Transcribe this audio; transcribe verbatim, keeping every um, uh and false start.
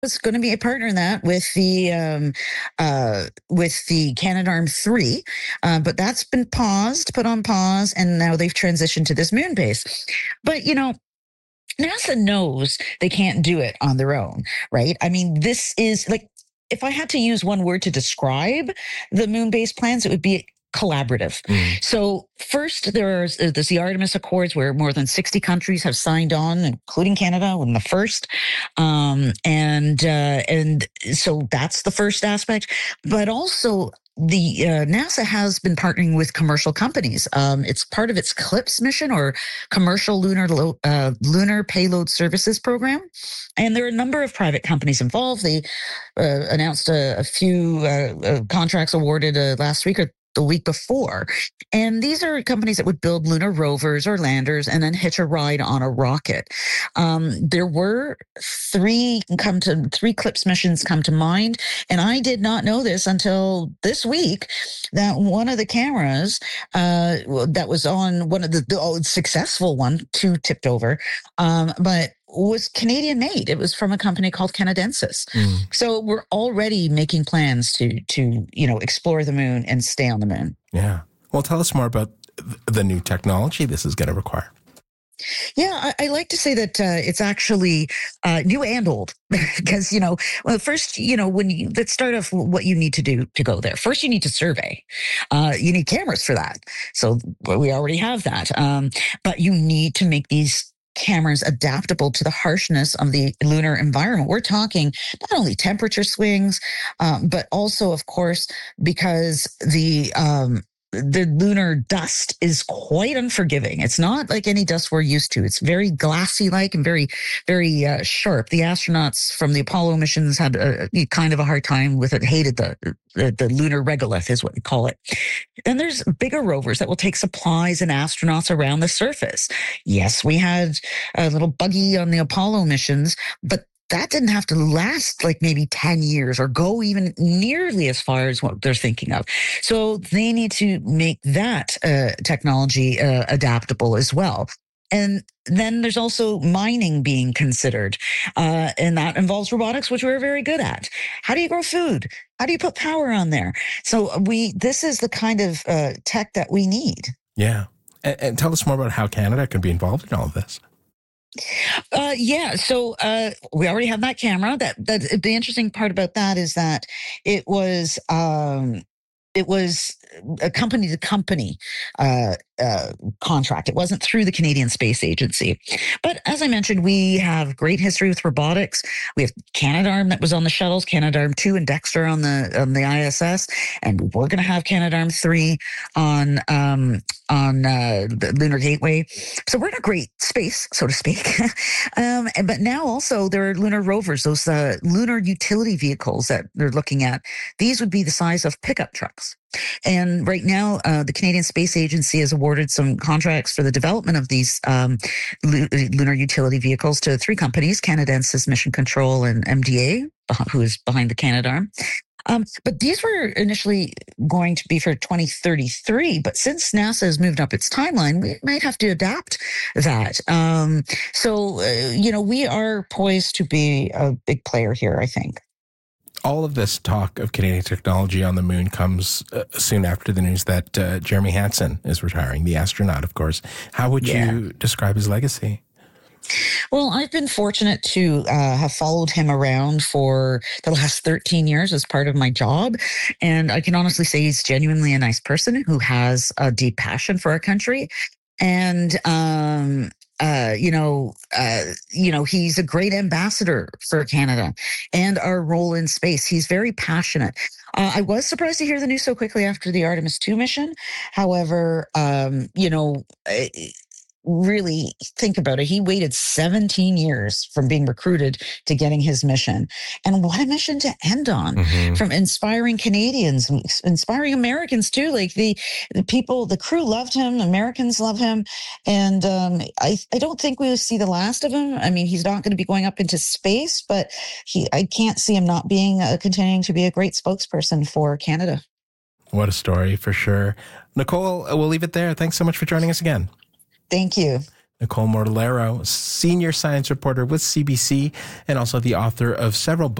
was going to be a partner in that with the um, uh, with the Canadarm three, uh, but that's been paused, put on pause, and now they've transitioned to this moon base. But you know, NASA knows they can't do it on their own, right? I mean, this is like, if I had to use one word to describe the moon base plans, it would be collaborative. Mm. So first, there's, there's the Artemis Accords, where more than sixty countries have signed on, including Canada, in the first. Um, and uh, and so that's the first aspect. But also, the uh, NASA has been partnering with commercial companies. Um, it's part of its CLPS mission, or Commercial Lunar Lo- uh, Lunar Payload Services Program, and there are a number of private companies involved. They uh, announced a, a few uh, uh, contracts awarded uh, last week, or the week before. And these are companies that would build lunar rovers or landers and then hitch a ride on a rocket. Um, there were three come to three CLPS missions come to mind. And I did not know this until this week, that one of the cameras uh, that was on one of the, the oh, successful one, two tipped over, um, but was Canadian made. It was from a company called Canadensis. Mm. So we're already making plans to, to, you know, explore the moon and stay on the moon. Yeah. Well, tell us more about the new technology this is going to require. Yeah, I, I like to say that uh, it's actually uh, new and old, because, you know, well, first, you know, when you, let's start off what you need to do to go there. First, you need to survey. Uh, you need cameras for that. So well, we already have that. Um, but you need to make these cameras adaptable to the harshness of the lunar environment. We're talking not only temperature swings, um, but also, of course, because the um, the lunar dust is quite unforgiving. It's not like any dust we're used to. It's very glassy-like and very, very uh, sharp. The astronauts from the Apollo missions had a, a kind of a hard time with it, hated the, the, the lunar regolith is what we call it. Then there's bigger rovers that will take supplies and astronauts around the surface. Yes, we had a little buggy on the Apollo missions, but that didn't have to last like maybe ten years or go even nearly as far as what they're thinking of. So they need to make that uh, technology uh, adaptable as well. And then there's also mining being considered, uh, and that involves robotics, which we're very good at. How do you grow food? How do you put power on there? So we, this is the kind of uh, tech that we need. Yeah. And, and tell us more about how Canada can be involved in all of this. Uh, yeah, so uh, we already have that camera. That that the interesting part about that is that it was um, it was a company to company uh, uh, contract. It wasn't through the Canadian Space Agency. But as I mentioned, we have great history with robotics. We have Canadarm that was on the shuttles, Canadarm two and Dexter on the on the I S S, and we're going to have Canadarm three on um, on uh, the Lunar Gateway. So we're in a great space, so to speak. um, but now also there are lunar rovers, those uh, lunar utility vehicles that they're looking at. These would be the size of pickup trucks. And right now, uh, the Canadian Space Agency has awarded some contracts for the development of these um, lu- lunar utility vehicles to three companies, Canadensis Mission Control and M D A, who is behind the Canadarm. Um, but these were initially going to be for twenty thirty-three, but since NASA has moved up its timeline, we might have to adapt that. Um, so, uh, you know, we are poised to be a big player here, I think. All of this talk of Canadian technology on the moon comes uh, soon after the news that uh, Jeremy Hansen is retiring, the astronaut, of course. How would yeah. you describe his legacy? Well, I've been fortunate to uh, have followed him around for the last thirteen years as part of my job. And I can honestly say he's genuinely a nice person who has a deep passion for our country. And, um, Uh, you know, uh, you know, he's a great ambassador for Canada and our role in space. He's very passionate. Uh, I was surprised to hear the news so quickly after the Artemis two mission. However, um, you know, really think about it. He waited seventeen years from being recruited to getting his mission. And what a mission to end on, mm-hmm. from inspiring Canadians, inspiring Americans too. Like the, the people, the crew loved him. Americans love him. And um, I, I don't think we'll see the last of him. I mean, he's not going to be going up into space, but he, I can't see him not being, uh, continuing to be a great spokesperson for Canada. What a story for sure. Nicole, we'll leave it there. Thanks so much for joining us again. Thank you. Nicole Mortellaro, senior science reporter with C B C and also the author of several books